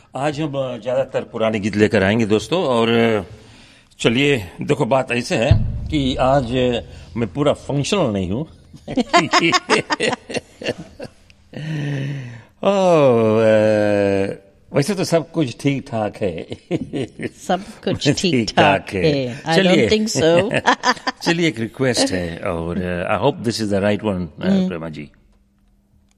आज हम ज्यादातर पुराने गीत लेकर आएंगे दोस्तों। और चलिए देखो, बात ऐसे है कि आज मैं पूरा फंक्शनल नहीं हूँ। वैसे तो सब कुछ ठीक ठाक है। सब कुछ ठीक ठाक है। I don't think so. चलिए एक रिक्वेस्ट है और I hope this is the right one, Prema ji.